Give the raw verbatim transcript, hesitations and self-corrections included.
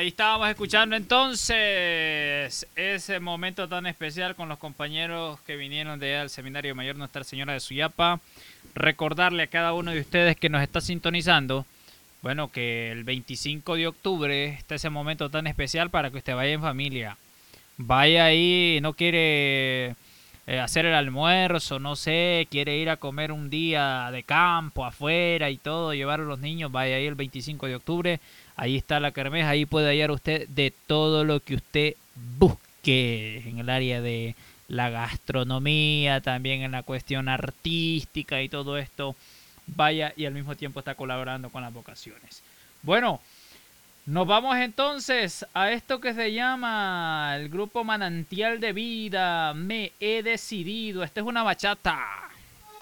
ahí estábamos escuchando entonces ese momento tan especial con los compañeros que vinieron de al Seminario Mayor Nuestra Señora de Suyapa. Recordarle a cada uno de ustedes que nos está sintonizando, bueno, que el veinticinco de octubre está ese momento tan especial para que usted vaya en familia. Vaya ahí, no quiere eh, hacer el almuerzo, no sé, quiere ir a comer un día de campo, afuera y todo, llevar a los niños, vaya ahí el veinticinco de octubre. Ahí está la kermés, ahí puede hallar usted de todo lo que usted busque en el área de la gastronomía, también en la cuestión artística y todo esto. Vaya y al mismo tiempo está colaborando con las vocaciones. Bueno, nos vamos entonces a esto que se llama el grupo Manantial de Vida. Me he decidido. Esta es una bachata.